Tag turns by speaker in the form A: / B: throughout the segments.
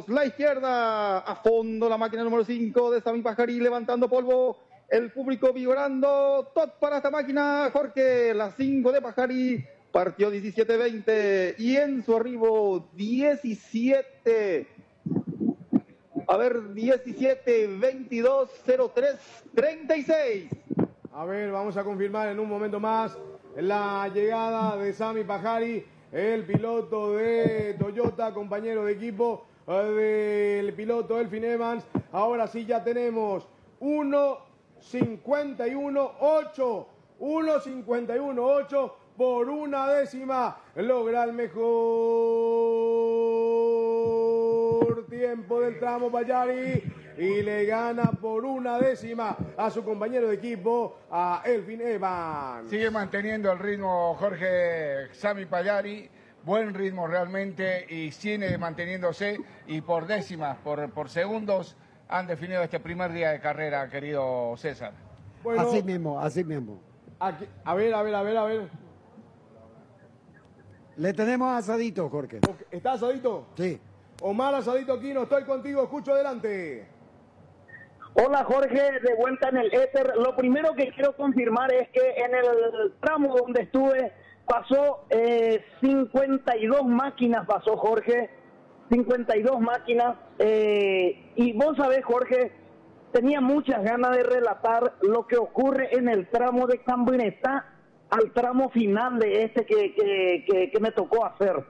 A: 2, la izquierda, a fondo la máquina número 5 de Sami Pajarí, levantando polvo, el público vibrando, top para esta máquina, Jorge, la 5 de Pajarí, partió 17-20 y en su arribo 17, a ver, 17-22-03-36.
B: A ver, vamos a confirmar en un momento más la llegada de Sami Pajarí, el piloto de Toyota, compañero de equipo del piloto Elfyn Evans. Ahora sí ya tenemos 1.51.8, 1.51.8 por una décima. Logra el mejor tiempo del tramo Pajarí y le gana por una décima a su compañero de equipo, a Elfyn Evans.
C: Sigue manteniendo el ritmo Jorge Sami Pajarí, buen ritmo realmente, y sigue manteniéndose, y por décimas, por segundos han definido este primer día de carrera, querido César.
D: Bueno, así mismo.
B: Aquí, a ver.
D: Le tenemos asadito, Jorge.
B: ¿Está asadito?
D: Sí.
B: Omar Asadito Aquino, estoy contigo, escucho adelante.
E: Hola Jorge, de vuelta en el éter. Lo primero que quiero confirmar es que en el tramo donde estuve pasó 52 máquinas, pasó Jorge, 52 máquinas. Y vos sabés, Jorge, tenía muchas ganas de relatar lo que ocurre en el tramo de Camioneta al tramo final de este que me tocó hacer.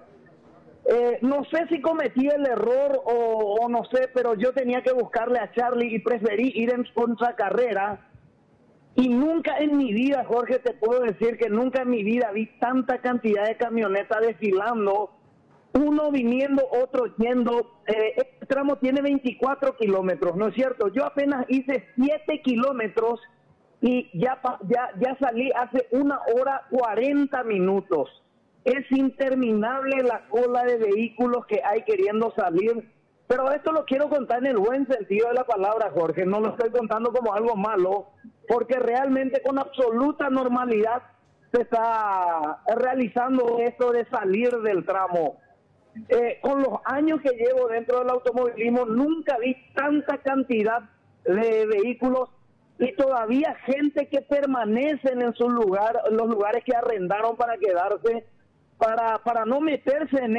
E: No sé si cometí el error o no sé, pero yo tenía que buscarle a Charlie y preferí ir en contracarrera. Y nunca en mi vida, Jorge, te puedo decir que nunca en mi vida vi tanta cantidad de camionetas desfilando, uno viniendo, otro yendo. Este tramo tiene 24 kilómetros, ¿no es cierto? Yo apenas hice 7 kilómetros y ya salí hace 1 hora 40 minutos. Es interminable la cola de vehículos que hay queriendo salir, pero esto lo quiero contar en el buen sentido de la palabra, Jorge, no lo estoy contando como algo malo, porque realmente con absoluta normalidad se está realizando esto de salir del tramo. Con los años que llevo dentro del automovilismo, nunca vi tanta cantidad de vehículos y todavía gente que permanecen en su lugar, en los lugares que arrendaron para quedarse, para no meterse en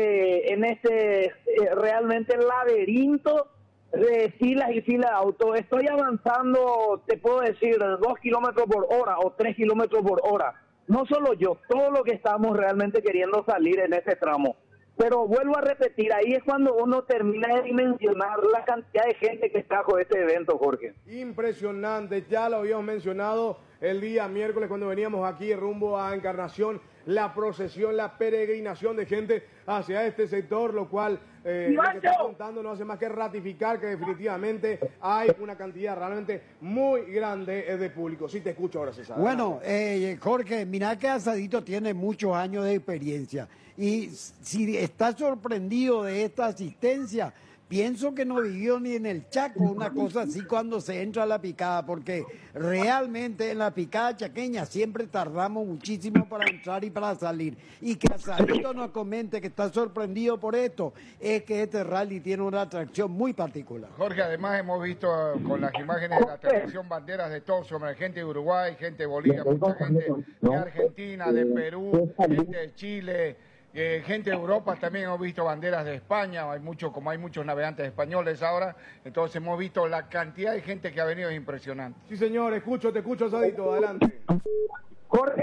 E: este realmente laberinto de filas y filas de autos. Estoy avanzando, te puedo decir, 2 kilómetros por hora o 3 kilómetros por hora. No solo yo, todo lo que estamos realmente queriendo salir en ese tramo. Pero vuelvo a repetir, ahí es cuando uno termina de dimensionar la cantidad de gente que trajo este evento, Jorge.
B: Impresionante, ya lo habíamos mencionado el día miércoles cuando veníamos aquí rumbo a Encarnación, la procesión, la peregrinación de gente hacia este sector, lo cual lo que está contando no hace más que ratificar que definitivamente hay una cantidad realmente muy grande de público. Sí, te escucho ahora, César.
D: Bueno, Jorge, mira que Asadito tiene muchos años de experiencia y si está sorprendido de esta asistencia, pienso que no vivió ni en el Chaco una cosa así cuando se entra a la picada, porque realmente en la picada chaqueña siempre tardamos muchísimo para entrar y para salir. Y que Asadito nos comente que está sorprendido por esto, es que este rally tiene una atracción muy particular.
C: Jorge, además hemos visto con las imágenes de la televisión banderas de todos, sobre gente de Uruguay, gente de Bolivia, mucha gente de Argentina, de Perú, gente de Chile. Gente de Europa, también hemos visto banderas de España, como hay muchos navegantes españoles ahora, entonces hemos visto la cantidad de gente que ha venido, es impresionante.
B: Sí, señor, te escucho, Asadito, adelante.
E: Jorge,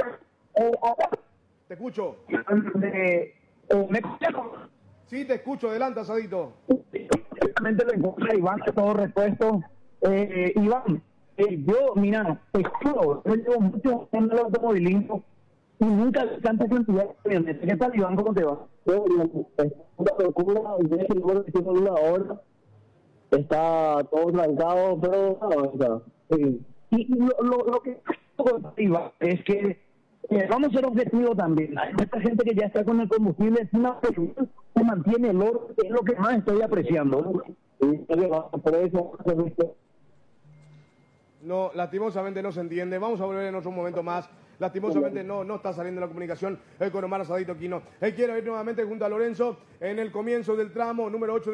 B: te escucho.
E: ¿me escuchas?
B: Sí, te escucho, adelante, Asadito.
E: Realmente lo encuentra Iván, a todo respeto. Iván, yo, mira, te juro, yo llevo mucho en el automovilismo y nunca tanta cantidad de camionetas. ¿Qué tal, Iván? ¿Cómo te va?
F: Es una locura, una hora está todo trancado, pero no,
E: sí. Y lo que Iván es que vamos a ser objetivos también. Esta gente que ya está con el combustible es una persona que mantiene el oro, que es lo que más estoy apreciando.
F: Por eso
B: no, lastimosamente no se entiende. Vamos a volver en otro momento más. Lastimosamente no está saliendo la comunicación con Omar Asadito Aquino. Quiero ir nuevamente junto a Lorenzo en el comienzo del tramo número 8.